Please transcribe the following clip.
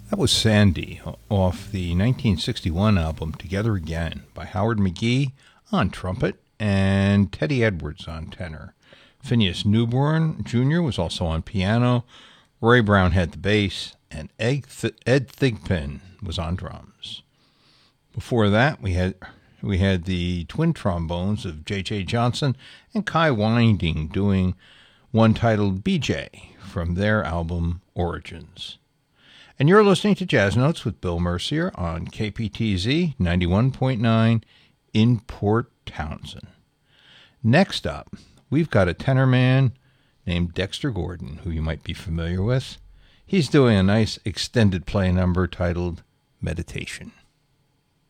That was Sandy off the 1961 album Together Again by Howard McGhee on trumpet and Teddy Edwards on tenor. Phineas Newborn Jr. was also on piano, Roy Brown had the bass, and Ed Thigpen was on drums. Before that, we had the twin trombones of J.J. Johnson and Kai Winding doing one titled BJ from their album Origins. And you're listening to Jazz Notes with Bill Mercier on KPTZ 91.9 in Port Townsend. Next up, we've got a tenor man named Dexter Gordon, who you might be familiar with. He's doing a nice extended play number titled Meditation.